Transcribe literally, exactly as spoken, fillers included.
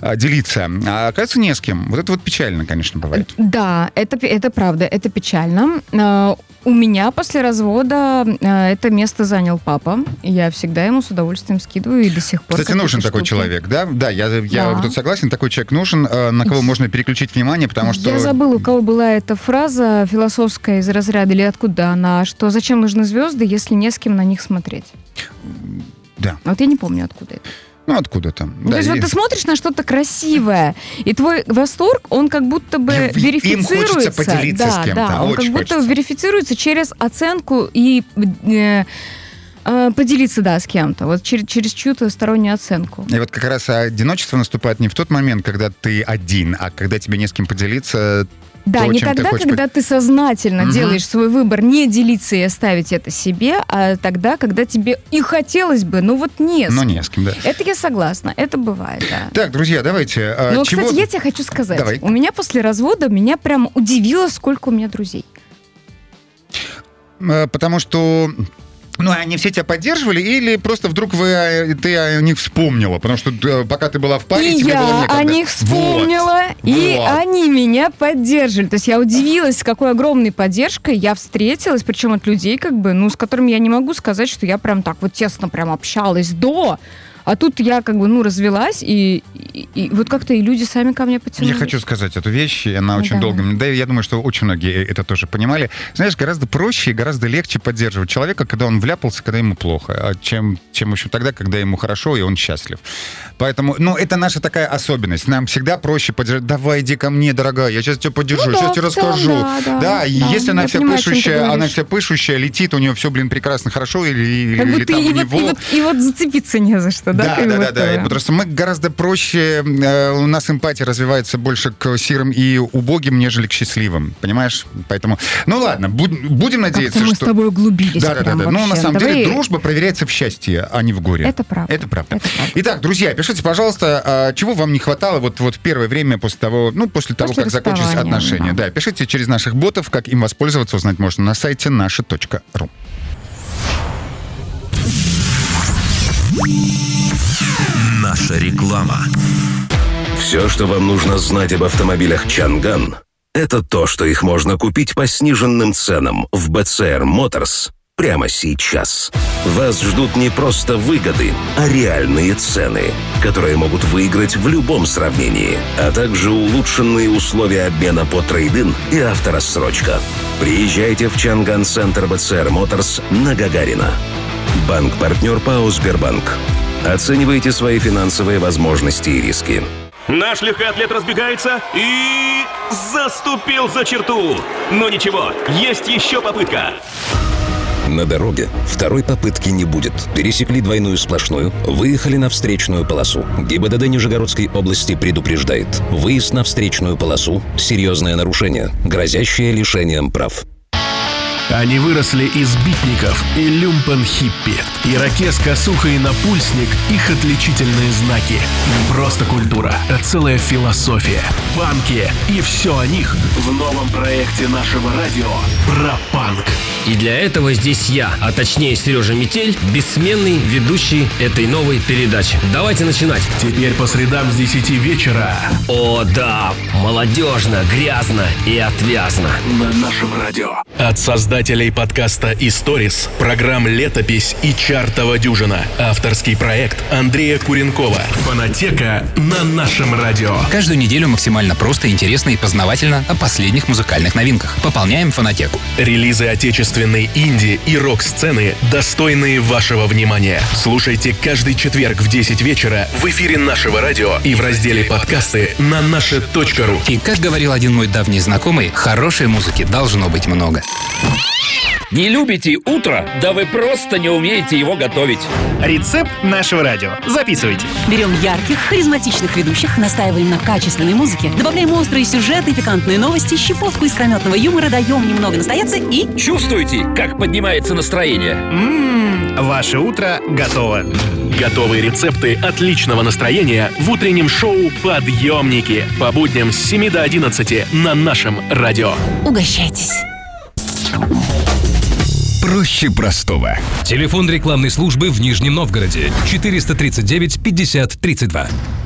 делиться. А оказывается, не с кем. Вот это вот печально, конечно, бывает. Да, это, это правда, это печально. У меня после развода это место занял папа. Я всегда ему с удовольствием скидываю и до сих пор. Кстати, нужен такой штуки. человек, да? Да, я, я да. тут согласен, такой человек нужен, на кого можно переключить внимание, потому что... Я забыла, у кого была эта фраза философская из разряда, или откуда она, что зачем нужны звезды, если не с кем на них смотреть? Да. Вот я не помню, откуда это. Ну, откуда там? Ну, да, то есть и... вот ты смотришь на что-то красивое, и твой восторг, он как будто бы и, верифицируется. Им хочется поделиться да, с кем-то. Да, он Очень как будто хочется. верифицируется через оценку и э, э, поделиться, да, с кем-то. Вот через, через чью-то стороннюю оценку. И вот как раз одиночество наступает не в тот момент, когда ты один, а когда тебе не с кем поделиться. Да, то, не тогда, ты когда ты сознательно угу. делаешь свой выбор, не делиться и оставить это себе, а тогда, когда тебе и хотелось бы, ну вот не с кем. Но не с кем, да. Это я согласна, это бывает, да. Так, друзья, давайте. Ну, чего... кстати, я тебе хочу сказать. Давай. У меня после развода, меня прям удивило, сколько у меня друзей. Потому что... Ну, они все тебя поддерживали, или просто вдруг вы, ты о них вспомнила? Потому что пока ты была в паре, и тебе я было некогда. о них вспомнила, вот. и вот. они меня поддерживали. То есть я удивилась, с какой огромной поддержкой я встретилась, причем от людей, как бы, ну, с которыми я не могу сказать, что я прям так вот тесно прям общалась до... А тут я как бы, ну, развелась, и, и, и вот как-то и люди сами ко мне потянулись. Я хочу сказать эту вещь, она очень да. долго... Да, я думаю, что очень многие это тоже понимали. Знаешь, гораздо проще и гораздо легче поддерживать человека, когда он вляпался, когда ему плохо, чем, чем еще тогда, когда ему хорошо, и он счастлив. Поэтому, ну, это наша такая особенность. Нам всегда проще поддержать. Давай, иди ко мне, дорогая, я сейчас тебя поддержу, ну, сейчас да, тебе расскажу. Да, да, да, да, если да, она вся понимаю, пышущая, она вся пышущая, летит, у нее все, блин, прекрасно, хорошо, или, или там у него... И вот, и вот зацепиться не за что. Да, да, да, да, да. Потому что мы гораздо проще, э, у нас эмпатия развивается больше к сирым и убогим, нежели к счастливым, понимаешь? Поэтому, ну ладно, буд, будем надеяться, как-то мы что... мы с тобой углубились. Да, да, да, да. Но на самом Давай... деле дружба проверяется в счастье, а не в горе. Это правда. Это правда. Это правда. Итак, друзья, пишите, пожалуйста, чего вам не хватало вот, вот в первое время после того, ну, после того, после как закончились отношения. Да. да, пишите через наших ботов, как им воспользоваться, узнать можно на сайте наше точка ру. Наша реклама. Все, что вам нужно знать об автомобилях Чанган, это то, что их можно купить по сниженным ценам в би си ар Motors прямо сейчас. Вас ждут не просто выгоды, а реальные цены, которые могут выиграть в любом сравнении, а также улучшенные условия обмена по трейд-ин и авторассрочка. Приезжайте в Чанган-центр би си ар Motors на Гагарина. Банк-партнер ПАО «Сбербанк». Оценивайте свои финансовые возможности и риски. Наш легкоатлет разбегается и заступил за черту. Но ничего, есть еще попытка. На дороге второй попытки не будет. Пересекли двойную сплошную, выехали на встречную полосу. ГИБДД Нижегородской области предупреждает. Выезд на встречную полосу – серьезное нарушение, грозящее лишением прав. Они выросли из битников и люмпен-хиппи. Ирокез, косуха и напульсник – их отличительные знаки. Не просто культура, а целая философия. Панки и все о них в новом проекте нашего радио про панк. И для этого здесь я, а точнее Сережа Метель, бессменный ведущий этой новой передачи. Давайте начинать. Теперь по средам с десяти вечера. О да, молодежно, грязно и отвязно. На нашем радио. От создателей подкаста «Историс», программ «Летопись» и «Чартова дюжина». Авторский проект Андрея Куренкова. Фонотека на нашем радио. Каждую неделю максимально просто, интересно и познавательно о последних музыкальных новинках. Пополняем фонотеку. Релизы отечественной инди и рок-сцены, достойные вашего внимания. Слушайте каждый четверг в десять вечера в эфире нашего радио и в разделе «Подкасты» на наше точка ру. И, как говорил один мой давний знакомый, хорошей музыки должно быть много. Не любите утро? Да вы просто не умеете его готовить. Рецепт нашего радио. Записывайте. Берем ярких, харизматичных ведущих, настаиваем на качественной музыке, добавляем острые сюжеты, пикантные новости, щепотку искрометного юмора, даем немного настояться и... Чувствуете, как поднимается настроение? Ммм, ваше утро готово. Готовые рецепты отличного настроения в утреннем шоу «Подъемники» по будням с семи до одиннадцати на нашем радио. Угощайтесь. Проще простого. Телефон рекламной службы в Нижнем Новгороде четыреста тридцать девять пятьдесят тридцать два.